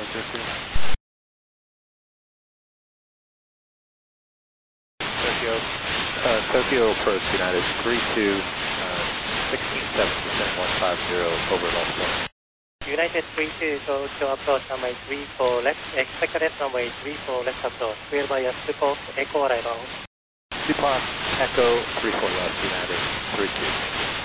Tokyo approach United 32, 16-7%, 150 over Longport. United 32, Tokyo approach runway 34 left, expect left runway 34 left approach, clear by a support, echo arrival. Dupont, Echo 34 left, United 32.